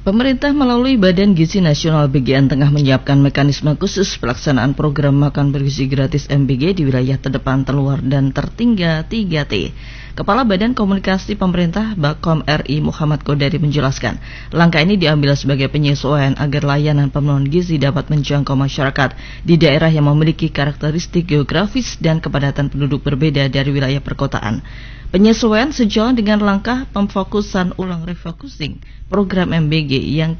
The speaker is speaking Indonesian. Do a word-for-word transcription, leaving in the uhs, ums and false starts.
Pemerintah melalui Badan Gizi Nasional B G N tengah menyiapkan mekanisme khusus pelaksanaan program makan bergizi gratis M B G di wilayah terdepan, terluar, dan tertinggal tiga T. Kepala Badan Komunikasi Pemerintah Bakom R I Muhammad Kodari menjelaskan, langkah ini diambil sebagai penyesuaian agar layanan pemenuhan gizi dapat menjangkau masyarakat di daerah yang memiliki karakteristik geografis dan kepadatan penduduk berbeda dari wilayah perkotaan. Penyesuaian sejalan dengan langkah pemfokusan ulang refocusing program M B G yang